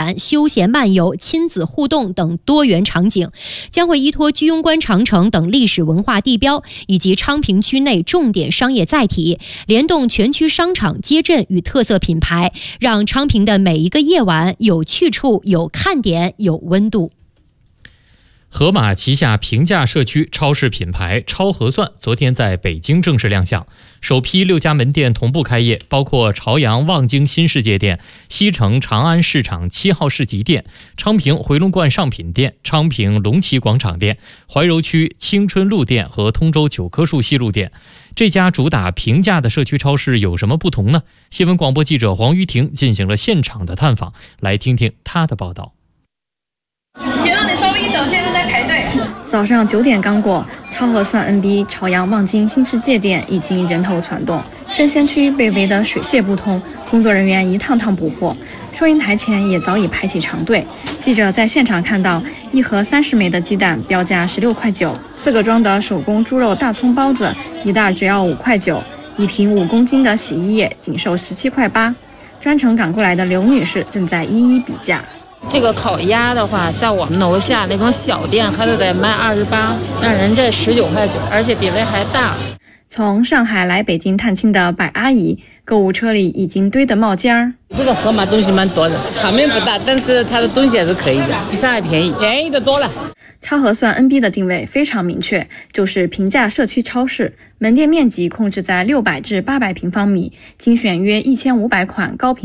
馆、休闲漫游、亲子互动等多元场景，将会依托居庸关长城等历史文化地标以及昌平区内重点商业载体，联动全区商场、街镇与特色品牌，让昌平的每一个夜晚有去处、有看点、有温度。 盒马旗下平价社区超市品牌超合算昨天在北京正式亮相，首批6家门店同步开业，包括朝阳望京新世界店、西城长安市场7号市集店、昌平回龙观上品店、昌平龙旗广场店、怀柔区青春路店和通州9棵树西路店。这家主打平价的社区超市有什么不同呢？新闻广播记者黄玉婷进行了现场的探访，来听听她的报道。 请让你稍微一等，现在在排队。 早上9点刚过，超合算 NB 朝阳望京新世界店已经人头攒动，生鲜区被围得水泄不通，工作人员一趟趟补货，收银台前也早已排起长队。记者在现场看到，一盒30枚的鸡蛋标价16.9块，4个装的手工猪肉大葱包子一袋只要5.9块，1瓶5公斤的洗衣液仅售17.8块。专程赶过来的刘女士正在一一比价。 这个烤鸭的话，在我们楼下那种小店还都得卖28，让人家19.9块，而且比例还大。 从上海来北京探亲的白阿姨，购物车里已经堆得冒尖儿。 这个盒马东西蛮多的，场面不大，但是它的东西还是可以的，比上海便宜，便宜的多了。 超合算 NB 的定位非常明确，就是平价社区超市，门店面积控制在600至800平方米，精选约1500款高品